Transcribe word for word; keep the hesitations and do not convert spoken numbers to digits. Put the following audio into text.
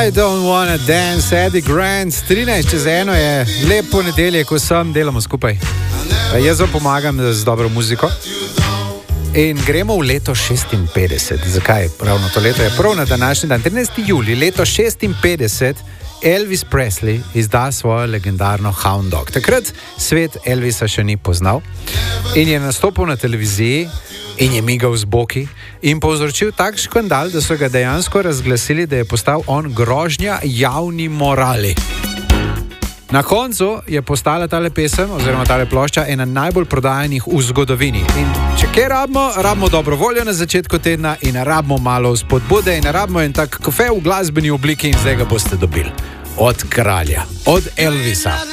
I don't wanna dance, Eddie Grant, trinajst čez eno je lep ponedeljek, vsem delamo skupaj. Jaz vam pomagam z dobro muziko. In gremo v leto šestinpetdeset. Zakaj? Ravno to leto je prav na današnji dan, trinajsti julij, leto šestinpetdeset, Elvis Presley izda svojo legendarno Hound Dog. Takrat svet Elvisa še ni poznal in je nastopil na televiziji in je migal z boki in povzročil tak škandal, da so ga dejansko razglasili, da je postal on grožnja javni morali. Na koncu je postala tale pesem oziroma tale plošča ena najbolj prodajanih v zgodovini. In če kaj rabimo, rabimo dobro voljo na začetku tedna in rabimo malo spodbude in rabimo en tak kafe v glasbeni obliki in zdaj ga boste dobili. Od kralja, od Elvisa.